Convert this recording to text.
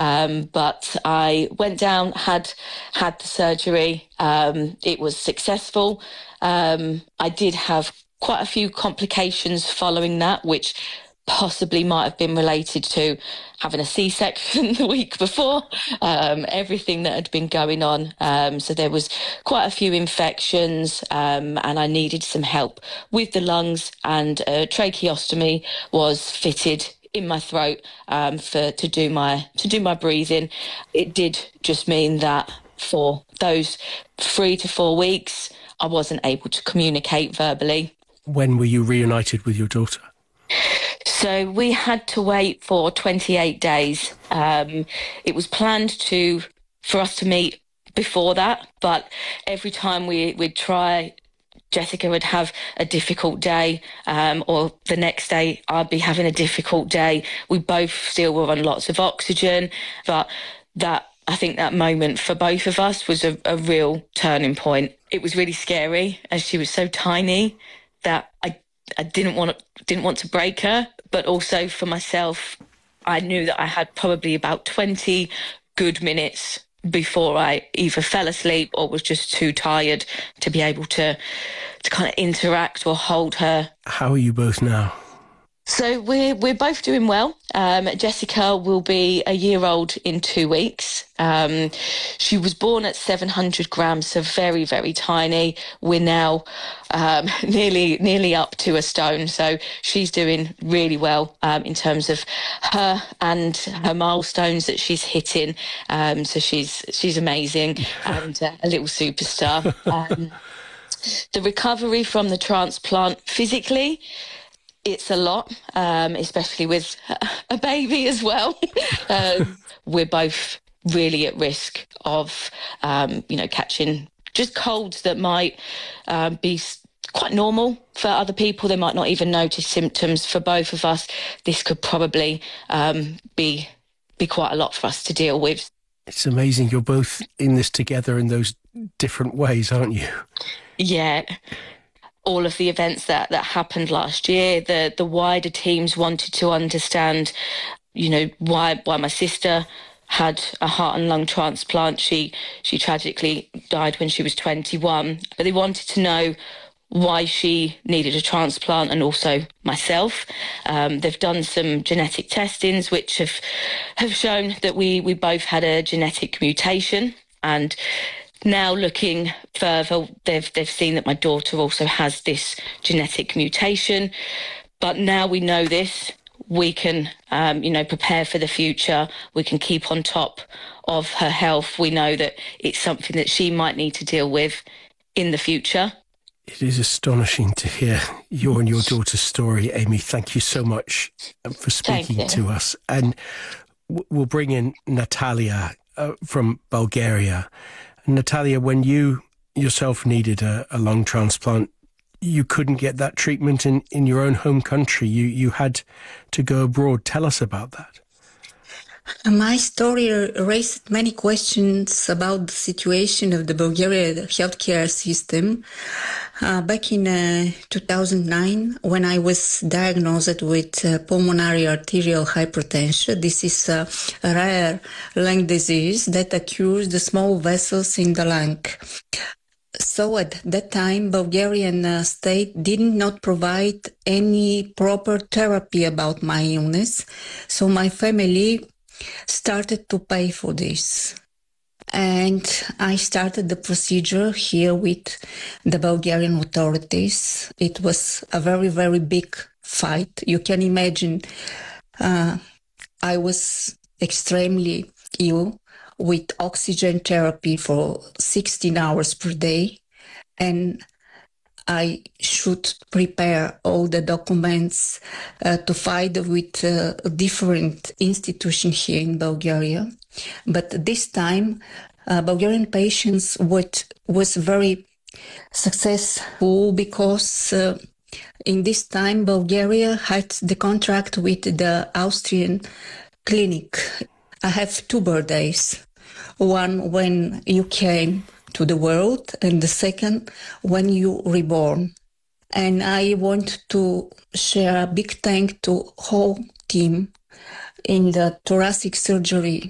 But I went down, had the surgery. It was successful. I did have quite a few complications following that, which possibly might have been related to having a C-section the week before, everything that had been going on. So there was quite a few infections, and I needed some help with the lungs, and a tracheostomy was fitted in my throat to do my breathing. It did just mean that for those 3 to 4 weeks, I wasn't able to communicate verbally. When were you reunited with your daughter? So we had to wait for 28 days. It was planned for us to meet before that, but every time we'd try, Jessica would have a difficult day, or the next day I'd be having a difficult day. We both still were on lots of oxygen, but I think that moment for both of us was a real turning point. It was really scary, as she was so tiny that I didn't want to break her, but also for myself, I knew that I had probably about 20 good minutes before I either fell asleep or was just too tired to be able to kind of interact or hold her. How are you both now? So we're both doing well. Jessica will be a year old in 2 weeks. She was born at 700 grams, so very, very tiny. We're now nearly up to a stone. So she's doing really well in terms of her and her milestones that she's hitting. So she's amazing and a little superstar. The recovery from the transplant physically, it's a lot, especially with a baby as well. We're both really at risk of, catching just colds that might be quite normal for other people. They might not even notice symptoms. For both of us, this could probably be quite a lot for us to deal with. It's amazing. You're both in this together in those different ways, aren't you? Yeah. All of the events that happened last year, the wider teams wanted to understand, why my sister had a heart and lung transplant. She tragically died when she was 21, but they wanted to know why she needed a transplant, and also myself. They've done some genetic testings which have shown that we both had a genetic mutation, and now looking further, they've seen that my daughter also has this genetic mutation. But now we know this, we can, prepare for the future. We can keep on top of her health. We know that it's something that she might need to deal with in the future. It is astonishing to hear your and your daughter's story, Amy. Thank you so much for speaking to us. And we'll bring in Natalia from Bulgaria. Natalia, when you yourself needed a lung transplant, you couldn't get that treatment in your own home country. You had to go abroad. Tell us about that. My story raised many questions about the situation of the Bulgarian healthcare system. Back in 2009, when I was diagnosed with pulmonary arterial hypertension, this is a rare lung disease that occurs the small vessels in the lung. So at that time, Bulgarian state did not provide any proper therapy about my illness. So my family started to pay for this. And I started the procedure here with the Bulgarian authorities. It was a very, very big fight. You can imagine I was extremely ill with oxygen therapy for 16 hours per day. And I should prepare all the documents to fight with different institutions here in Bulgaria. But this time, Bulgarian patients was very successful because in this time, Bulgaria had the contract with the Austrian clinic. I have 2 birthdays. One when you came to the world, and the second when you reborn. And I want to share a big thank to whole team in the thoracic surgery